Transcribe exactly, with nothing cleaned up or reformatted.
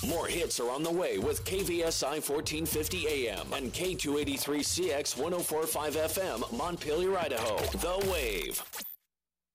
More hits are on the way with K V S I fourteen fifty A M and K two eighty-three C X one oh four point five F M, Montpelier, Idaho. The Wave.